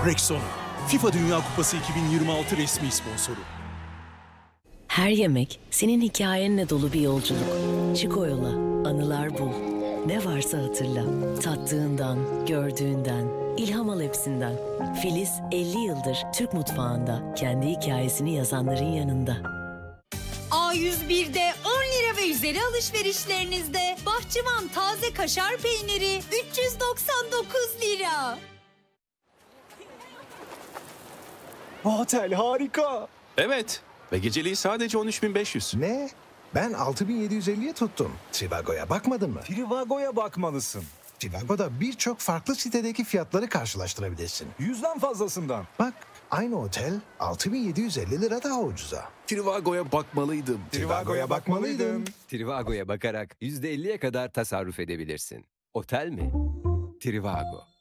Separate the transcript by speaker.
Speaker 1: Rexona, FIFA Dünya Kupası 2026 resmi sponsoru.
Speaker 2: Her yemek senin hikayenle dolu bir yolculuk. Çık o yola, anılar bul. Ne varsa hatırla. Tattığından, gördüğünden, ilham al hepsinden. Filiz 50 yıldır Türk mutfağında kendi hikayesini yazanların yanında.
Speaker 3: A101'de 10 lira ve üzeri alışverişlerinizde Bahçıvan taze kaşar peyniri 399 lira.
Speaker 4: Otel harika.
Speaker 5: Evet ve geceliği sadece 13.500.
Speaker 6: Ne? Ben 6750'ye tuttum. Trivago'ya bakmadın mı?
Speaker 4: Trivago'ya bakmalısın.
Speaker 6: Trivago'da birçok farklı sitedeki fiyatları karşılaştırabilirsin.
Speaker 4: 100'den fazlasından.
Speaker 6: Bak, aynı otel 6750 lira daha ucuza.
Speaker 5: Trivago'ya bakmalıydım.
Speaker 6: Trivago'ya bakmalıydın.
Speaker 7: Trivago'ya bakarak %50'ye kadar tasarruf edebilirsin. Otel mi? Trivago.